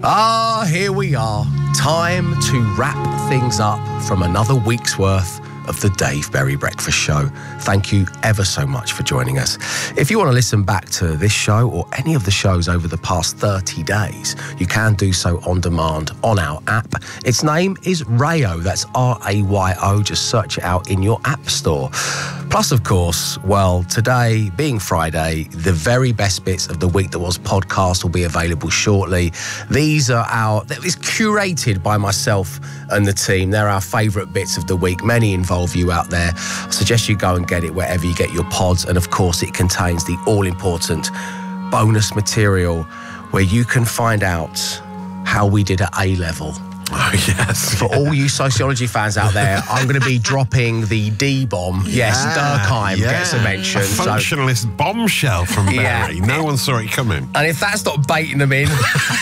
Here we are. Time to wrap things up from another week's worth of the Dave Berry Breakfast Show. Thank you ever so much for joining us. If you want to listen back to this show or any of the shows over the past 30 days, you can do so on demand on our app. Its name is Rayo. That's R-A-Y-O. Just search it out in your app store. Plus, of course, well, today being Friday, the very best bits of the week that was podcast will be available shortly. It's curated by myself and the team. They're our favourite bits of the week. Many involve you out there. I suggest you go and get it wherever you get your pods. And of course, it contains the all-important bonus material where you can find out how we did at A-level. Oh, yes. For all you sociology fans out there, I'm going to be dropping the D-bomb. Yes, Durkheim gets a mention. A functionalist bombshell from Berry. No one saw it coming. And if that's not baiting them in,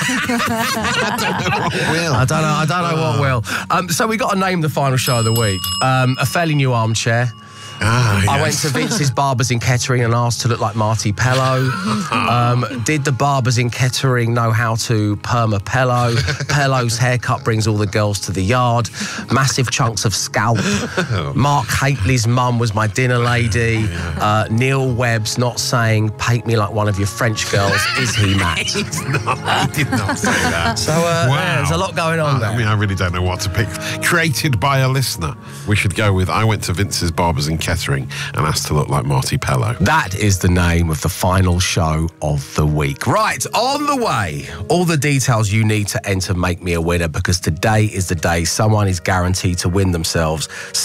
I don't know what will. So we got to name the final show of the week. A fairly new armchair. I went to Vince's Barbers in Kettering and asked to look like Marty Pello. Did the barbers in Kettering know how to perma Pello? Pello's haircut brings all the girls to the yard. Massive chunks of scalp. Mark Hateley's mum was my dinner lady. Neil Webb's not saying, paint me like one of your French girls. Is he, Matt? He's not. He did not say that. So there's a lot going on there. I mean, I really don't know what to pick. Created by a listener. We should go with, I went to Vince's Barbers in Kettering and asked to look like Marty Pello. That is the name of the final show of the week. Right, on the way, all the details you need to enter Make Me a Winner, because today is the day someone is guaranteed to win themselves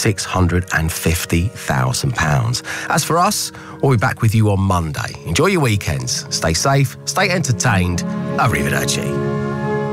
£650,000. As for us, we'll be back with you on Monday. Enjoy your weekends. Stay safe, stay entertained. Arrivederci.